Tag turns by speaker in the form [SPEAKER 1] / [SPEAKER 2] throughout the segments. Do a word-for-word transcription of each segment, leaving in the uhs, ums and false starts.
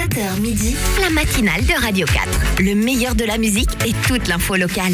[SPEAKER 1] sept heures midi, la matinale de Radio quatre. Le meilleur de la musique et toute l'info locale.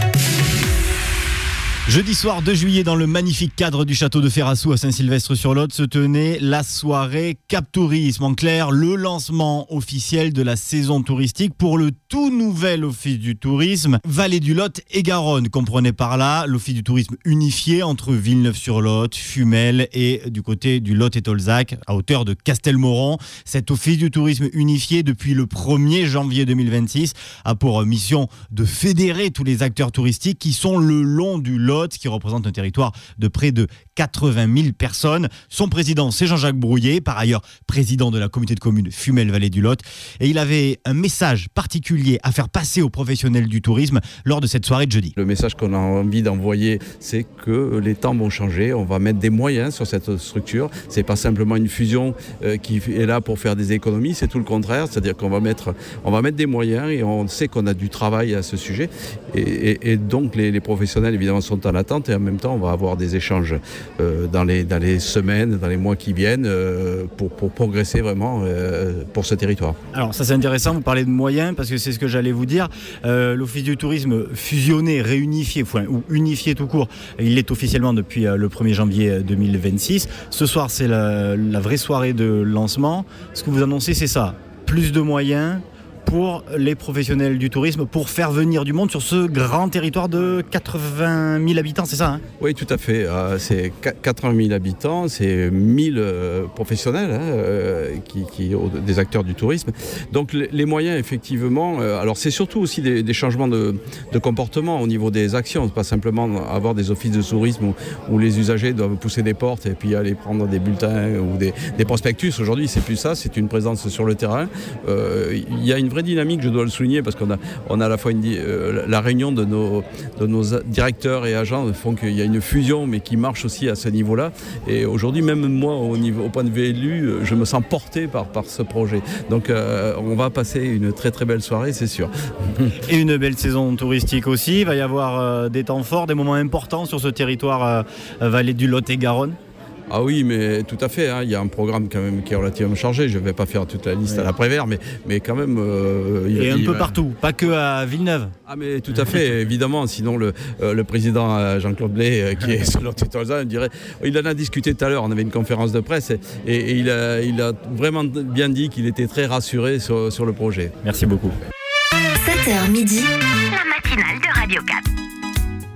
[SPEAKER 2] Jeudi soir deux juillet, dans le magnifique cadre du château de Ferrassou à Saint-Sylvestre-sur-Lot, se tenait la soirée Cap Tourisme. En clair, le lancement officiel de la saison touristique pour le tout nouvel office du tourisme Vallée du Lot et Garonne. Comprenez par là l'office du tourisme unifié entre Villeneuve-sur-Lot, Fumel et du côté du Lot et Tolzac, à hauteur de Castelmoron. Cet office du tourisme unifié, depuis le premier janvier deux mille vingt-six, a pour mission de fédérer tous les acteurs touristiques qui sont le long du Lot, qui représente un territoire de près de quatre-vingt mille personnes. Son président, c'est Jean-Jacques Brouillet, par ailleurs président de la communauté de communes Fumel-Vallée du Lot. Et il avait un message particulier à faire passer aux professionnels du tourisme lors de cette soirée de jeudi.
[SPEAKER 3] Le message qu'on a envie d'envoyer, c'est que les temps vont changer. On va mettre des moyens sur cette structure. C'est pas simplement une fusion euh, qui est là pour faire des économies, c'est tout le contraire. C'est-à-dire qu'on va mettre, on va mettre des moyens et on sait qu'on a du travail à ce sujet. Et, et, et donc les, les professionnels, évidemment, sont en attente et en même temps, on va avoir des échanges euh, dans, les, dans les semaines, dans les mois qui viennent euh, pour, pour progresser vraiment euh, pour ce territoire.
[SPEAKER 2] Alors ça c'est intéressant, vous parlez de moyens parce que c'est ce que j'allais vous dire. Euh, l'Office du tourisme fusionné, réunifié, enfin, ou unifié tout court, il est officiellement depuis euh, le premier janvier deux mille vingt-six. Ce soir c'est la, la vraie soirée de lancement. Ce que vous annoncez c'est ça, plus de moyens pour les professionnels du tourisme, pour faire venir du monde sur ce grand territoire de quatre-vingt mille habitants, c'est ça hein?
[SPEAKER 3] Oui, tout à fait. Euh, c'est quatre-vingt mille habitants, c'est mille euh, professionnels hein, euh, qui, qui, des acteurs du tourisme. Donc les, les moyens, effectivement, euh, alors c'est surtout aussi des, des changements de, de comportement au niveau des actions, pas simplement avoir des offices de tourisme où, où les usagers doivent pousser des portes et puis aller prendre des bulletins ou des, des prospectus. Aujourd'hui, c'est plus ça, c'est une présence sur le terrain. Euh, il y a une vraie dynamique, je dois le souligner, parce qu'on a, on a à la fois une, euh, la réunion de nos, de nos directeurs et agents font qu'il y a une fusion, mais qui marche aussi à ce niveau-là. Et aujourd'hui, même moi, au, niveau, au point de vue élu, je me sens porté par, par ce projet. Donc, euh, on va passer une très très belle soirée, c'est sûr.
[SPEAKER 2] Et une belle saison touristique aussi. Il va y avoir euh, des temps forts, des moments importants sur ce territoire euh, Vallée du Lot et Garonne.
[SPEAKER 3] Ah oui, mais tout à fait. Hein. Il y a un programme quand même qui est relativement chargé. Je ne vais pas faire toute la liste oui. à l'après-vert, mais, mais quand même... Euh,
[SPEAKER 2] il, Et un
[SPEAKER 3] il,
[SPEAKER 2] peu
[SPEAKER 3] il,
[SPEAKER 2] partout, pas que à Villeneuve.
[SPEAKER 3] Ah mais tout à fait, évidemment. Sinon, le, euh, le président Jean-Claude Blé, euh, qui est sur l'autre il dirait... Il en a discuté tout à l'heure, on avait une conférence de presse, et, et il, a, il a vraiment bien dit qu'il était très rassuré sur, sur le projet.
[SPEAKER 2] Merci beaucoup.
[SPEAKER 1] sept heures midi, la matinale de Radio quatre.